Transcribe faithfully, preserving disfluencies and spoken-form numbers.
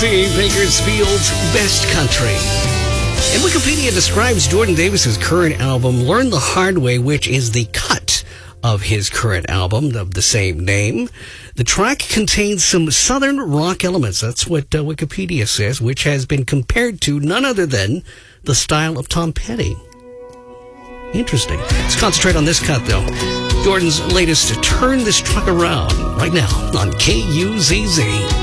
C, Bakersfield's best country. And Wikipedia describes Jordan Davis's current album, Learn the Hard Way, which is the cut of his current album of the same name. The track contains some southern rock elements, that's what uh, Wikipedia says, which has been compared to none other than the style of Tom Petty. Interesting. Let's concentrate on this cut, though. Jordan's latest Turn This Truck Around, right now on K U Z Z.